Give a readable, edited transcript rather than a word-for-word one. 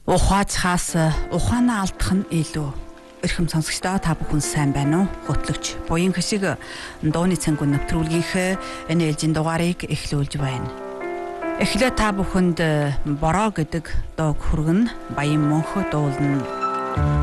Ухаацхаас ухаанаа алдах нь илүү. Эрхэм сонсогчдоо та бүхэн сайн байна уу? Хөтлөгч буян хэсэг дууны цангун нэвтрүүлгийнхээ энэ ээлжийн дугаарыг эхлүүлж байна. Эхлээ та бүхэнд бороо гэдэг дууг хүргэн баян мөнхөд дуулна.